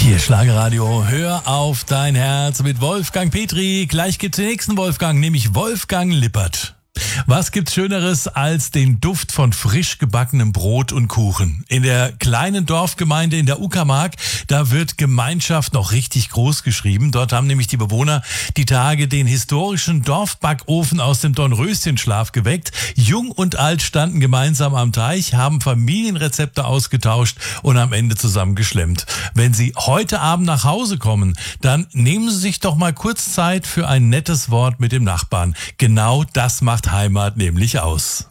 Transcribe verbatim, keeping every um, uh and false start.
Hier Schlagerradio, hör auf dein Herz mit Wolfgang Petri. Gleich gibt's den nächsten Wolfgang, nämlich Wolfgang Lippert. Was gibt's Schöneres als den Duft von frisch gebackenem Brot und Kuchen? In der kleinen Dorfgemeinde in der Uckermark, da wird Gemeinschaft noch richtig groß geschrieben. Dort haben nämlich die Bewohner die Tage den historischen Dorfbackofen aus dem Dornröschenschlaf geweckt. Jung und alt standen gemeinsam am Teich, haben Familienrezepte ausgetauscht und am Ende zusammen geschlemmt. Wenn Sie heute Abend nach Hause kommen, dann nehmen Sie sich doch mal kurz Zeit für ein nettes Wort mit dem Nachbarn. Genau das macht Heimat nämlich aus.